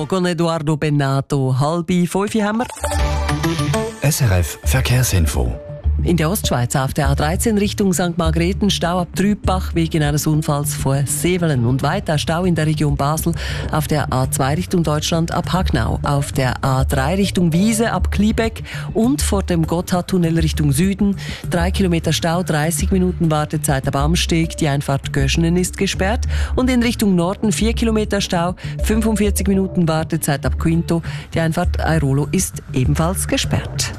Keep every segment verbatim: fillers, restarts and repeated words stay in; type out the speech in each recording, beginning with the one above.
Con Eduardo Bennato. Halbe fünf haben wir. S R F Verkehrsinfo. In der Ostschweiz auf der A dreizehn Richtung Sankt Margrethen Stau ab Trübach wegen eines Unfalls vor Sevelen und weiter Stau in der Region Basel auf der A zwei Richtung Deutschland ab Hagnau, auf der A drei Richtung Wiese ab Kliebeck und vor dem Gotthardtunnel Richtung Süden drei Kilometer Stau, dreißig Minuten Wartezeit ab Amsteg, die Einfahrt Göschenen ist gesperrt und in Richtung Norden vier Kilometer Stau, fünfundvierzig Minuten Wartezeit ab Quinto, die Einfahrt Airolo ist ebenfalls gesperrt.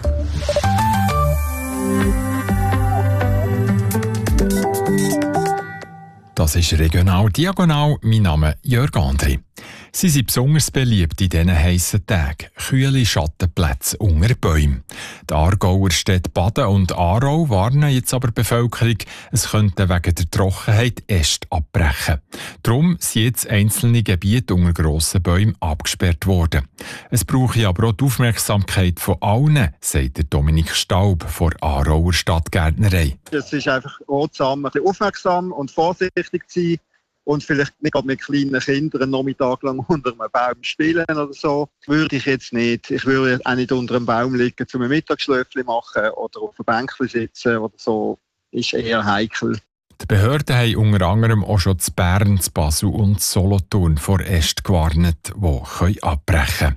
Das ist regional diagonal. Mein Name ist Jörg Andri. Sie sind besonders beliebt in diesen heissen Tagen. Kühle Schattenplätze unter Bäumen. Die Aargauer Städte Baden und Aarau warnen jetzt aber die Bevölkerung, es könnte wegen der Trockenheit Äste abbrechen. Darum sind jetzt einzelne Gebiete unter grossen Bäumen abgesperrt worden. Es brauche aber auch die Aufmerksamkeit von allen, sagt der Dominik Staub von der Aarauer Stadtgärtnerei. Es ist einfach ratsam, ein bisschen aufmerksam und vorsichtig zu sein. Und vielleicht nicht gerade mit kleinen Kindern einen Nachmittag lang unter einem Baum spielen oder so. Würde ich jetzt nicht. Ich würde auch nicht unter einem Baum liegen, um ein Mittagsschläfchen machen oder auf einem Bänkchen sitzen oder so. Ist eher heikel. Die Behörden haben unter anderem auch schon zu Bern, zu Basel und zu Solothurn vor Ästen gewarnt, die abbrechen können.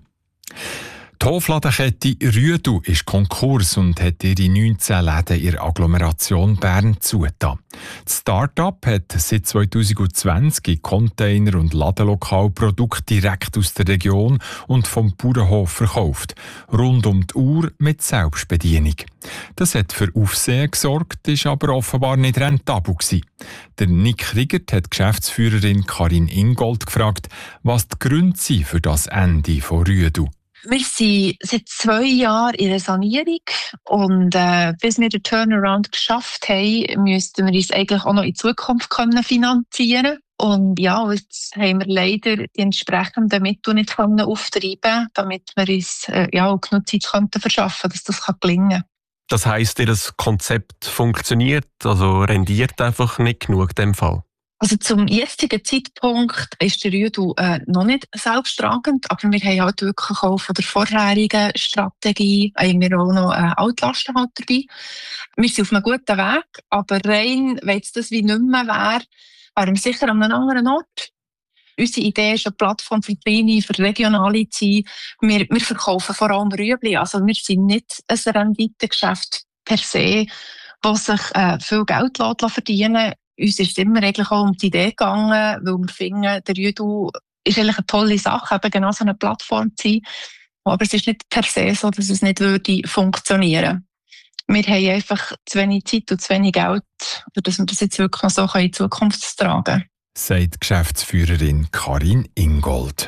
Die Hofladenkette Rüedu ist Konkurs und hat ihre neunzehn Läden in der Agglomeration Bern zugetan. Das Start-up hat seit zwanzig zwanzig Container- und Ladenlokal Produkte direkt aus der Region und vom Bauernhof verkauft. Rund um die Uhr mit Selbstbedienung. Das hat für Aufsehen gesorgt, ist aber offenbar nicht rentabel gewesen. Der Nick Riegert hat die Geschäftsführerin Karin Ingold gefragt, was die Gründe sind für das Ende von Rüedu. Wir sind seit zwei Jahren in einer Sanierung und äh, bis wir den Turnaround geschafft haben, müssten wir uns eigentlich auch noch in Zukunft können finanzieren. Und ja, jetzt haben wir leider die entsprechenden Mittel nicht können auftreiben, damit wir uns äh, ja, auch genug Zeit könnten verschaffen, dass das kann gelingen kann. Das heisst, Ihr Konzept funktioniert, also rendiert einfach nicht genug in dem Fall? Also zum jetzigen Zeitpunkt ist der Rüedu äh, noch nicht selbsttragend, aber wir haben halt wirklich auch von der vorherigen Strategie haben wir auch noch äh, Altlasten halt dabei. Wir sind auf einem guten Weg, aber rein, wenn es das wie nicht mehr wäre, wären wir sicher an einem anderen Ort. Unsere Idee ist eine Plattform für kleine, für regionale zu sein. Wir, wir verkaufen vor allem Rüebli, also wir sind nicht ein Renditegeschäft per se, das sich äh, viel Geld verdienen lässt. Uns ist immer eigentlich auch um die Idee gegangen, weil wir finden, der Rüedu ist eigentlich eine tolle Sache, eben genau so eine Plattform zu sein. Aber es ist nicht per se so, dass es nicht würde funktionieren. Wir haben einfach zu wenig Zeit und zu wenig Geld, dass wir das jetzt wirklich noch so in Zukunft tragen können. Sagt Geschäftsführerin Karin Ingold.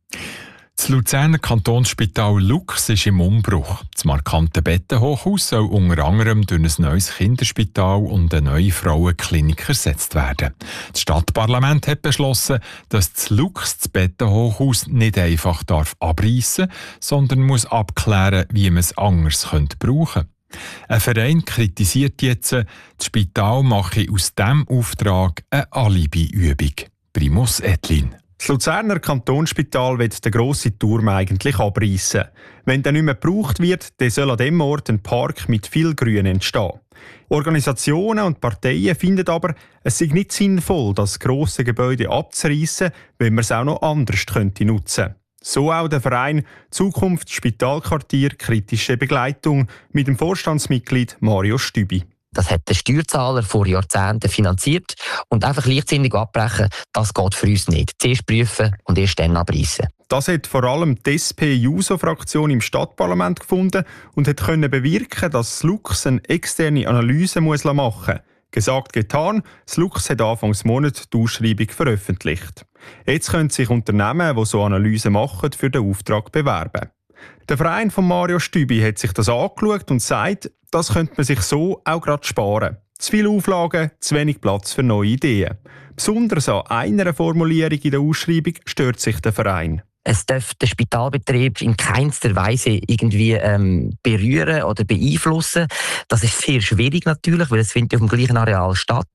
Das Luzerner Kantonsspital Lux ist im Umbruch. Das markante Bettenhochhaus soll unter anderem durch ein neues Kinderspital und eine neue Frauenklinik ersetzt werden. Das Stadtparlament hat beschlossen, dass das Lux das Bettenhochhaus nicht einfach darf abreißen, sondern muss abklären, wie man es anders könnte brauchen. Ein Verein kritisiert jetzt, das Spital mache aus diesem Auftrag eine Alibi-Übung. Primus Etlin. Das Luzerner Kantonsspital will den grossen Turm eigentlich abreißen. Wenn der nicht mehr gebraucht wird, dann soll an diesem Ort ein Park mit viel Grün entstehen. Organisationen und Parteien finden aber, es sei nicht sinnvoll, das grosse Gebäude abzureißen, wenn man es auch noch anders könnte nutzen. So auch der Verein Zukunft Spitalquartier Kritische Begleitung mit dem Vorstandsmitglied Mario Stübi. Das hat der Steuerzahler vor Jahrzehnten finanziert und einfach leichtsinnig abbrechen, das geht für uns nicht. Zuerst prüfen und erst dann abreißen. Das hat vor allem die S P-Juso-Fraktion im Stadtparlament gefunden und hat können bewirken, dass das Lux eine externe Analyse muss machen muss. Gesagt, getan, das Lux hat Anfangs Monat die Ausschreibung veröffentlicht. Jetzt können sich Unternehmen, die so Analysen machen, für den Auftrag bewerben. Der Verein von Mario Stübi hat sich das angeschaut und sagt, das könnte man sich so auch gerade sparen. Zu viele Auflagen, zu wenig Platz für neue Ideen. Besonders an einer Formulierung in der Ausschreibung stört sich der Verein. Es darf den Spitalbetrieb in keinster Weise irgendwie ähm, berühren oder beeinflussen. Das ist sehr schwierig natürlich, weil es findet auf dem gleichen Areal statt.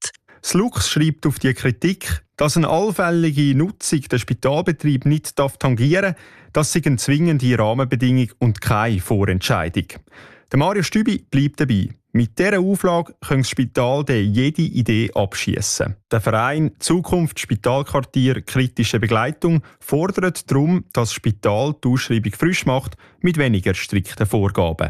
Das Lux schreibt auf die Kritik, dass eine allfällige Nutzung den Spitalbetrieb nicht tangieren darf, das sei eine zwingende Rahmenbedingung und keine Vorentscheidung. Der Mario Stübi bleibt dabei. Mit dieser Auflage kann das Spital jede Idee abschießen. Der Verein Zukunft Spitalquartier Kritische Begleitung fordert darum, dass das Spital die Ausschreibung frisch macht mit weniger strikten Vorgaben.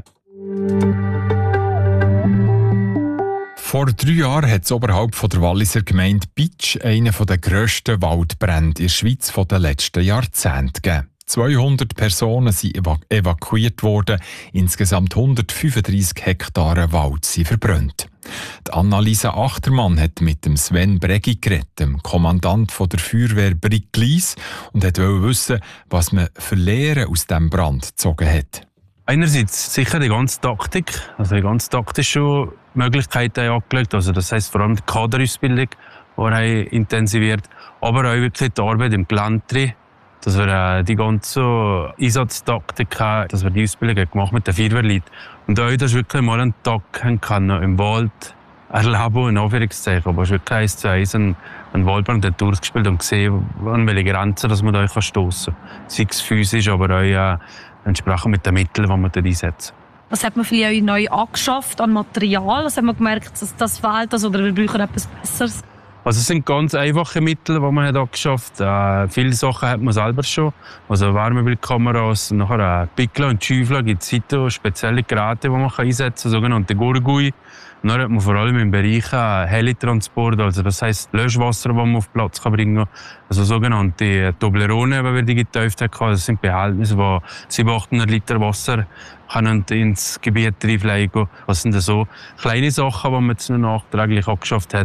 Vor drei Jahren hat es oberhalb von der Walliser Gemeinde Bitsch einen der grössten Waldbrände in der Schweiz der letzten Jahrzehnte gegeben. zweihundert Personen sind evaku- evakuiert worden, insgesamt hundertfünfunddreissig Hektare Wald sind verbrannt. Die Annalisa Achtermann hat mit dem Sven Bregi geredet, dem Kommandant von der Feuerwehr Bricklis, und wollte wissen, was man für Lehren aus diesem Brand gezogen hat. Einerseits sicher die ganze Taktik, also die ganze taktische Möglichkeiten angelegt, also das heisst vor allem die Kaderausbildung, die intensiviert, aber auch wirklich die Arbeit im Gelände, dass wir äh, die ganze Einsatztaktik haben, dass wir die Ausbildung gemacht mit den Feuerwehrleuten. Und auch, dass wirklich mal einen Tag können, im Wald erleben, in Anführungszeichen, aber es ist wirklich eins zu eins einen, einen Waldbrand durchgespielt und gesehen, an welche Grenzen dass man da stoßen kann. Sei es physisch, aber auch äh, entsprechend mit den Mitteln, die man dort einsetzt. Was hat man vielleicht auch neu angeschafft an Material? Was hat man gemerkt, dass das fehlt das, oder wir brauchen etwas Besseres? Also es sind ganz einfache Mittel, die man hat angeschafft hat. Äh, viele Sachen hat man selber schon. Also Wärmebildkameras, nachher äh, Pickler und Schäufler gibt es heute spezielle Geräte, die man einsetzen kann, sogenannte Gurgui. Und dann hat man vor allem im Bereich äh, Helitransport, also das heisst Löschwasser, das man auf den Platz kann bringen kann. Also sogenannte Toblerone, die wir die getauft haben. Das sind Behältnisse, die siebenhundert, achthundert Liter Wasser können ins Gebiet reinfliegen. Das sind so kleine Sachen, die man jetzt noch nachträglich angeschafft hat.